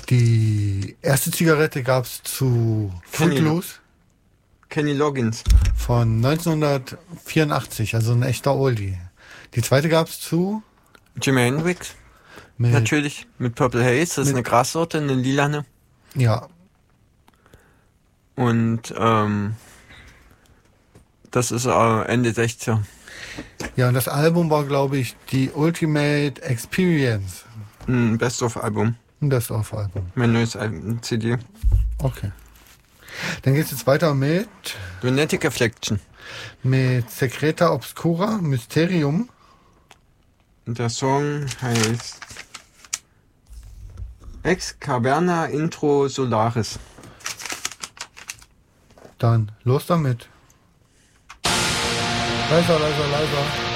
Die erste Zigarette gab es zu Footloose Kenny Loggins. von 1984, also ein echter Oldie. Die zweite gab es zu Jimi Hendrix. Natürlich, mit Purple Haze. Das ist eine Grassorte, eine lilane. Ja. Und das ist Ende 60er. Ja, und das Album war, glaube ich, die Ultimate Experience. Ein Best-of-Album. Ein Best-of-Album. Mein neues Album, CD. Okay. Dann geht es jetzt weiter mit Lunatic Affliction. Mit Secreta Obscura, Mysterium. Und der Song heißt Ex Caverna Intro Solaris. Dann los damit. Leiser, leiser, leiser.